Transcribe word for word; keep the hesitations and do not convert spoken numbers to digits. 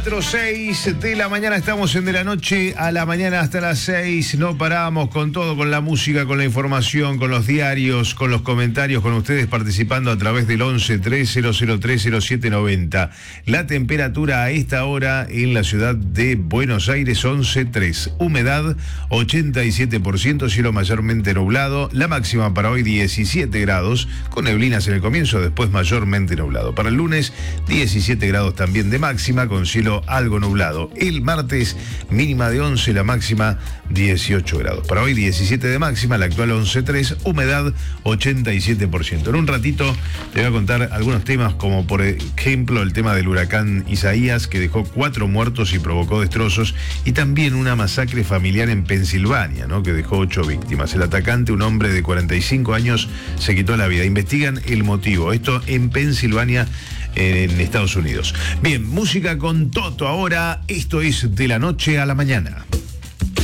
cuatro, seis de la mañana, estamos en De la Noche a la Mañana hasta las seis. No paramos con todo, con la música, con la información, con los diarios, con los comentarios, con ustedes participando a través del once tres cero cero tres cero siete noventa. La temperatura a esta hora en la ciudad de Buenos Aires, once punto tres. Humedad, ochenta y siete por ciento, cielo mayormente nublado. La máxima para hoy, diecisiete grados, con neblinas en el comienzo, después mayormente nublado. Para el lunes, diecisiete grados también de máxima, con cielo algo nublado. El martes, mínima de once, la máxima dieciocho grados. Para hoy, diecisiete de máxima, la actual once punto tres, humedad ochenta y siete por ciento. En un ratito te voy a contar algunos temas, como por ejemplo el tema del huracán Isaías, que dejó cuatro muertos y provocó destrozos, y también una masacre familiar en Pensilvania, ¿no?, que dejó ocho víctimas. El atacante, un hombre de cuarenta y cinco años, se quitó la vida. Investigan el motivo. Esto en Pensilvania, en Estados Unidos. Bien, música con Toto ahora. Esto es De la Noche a la Mañana.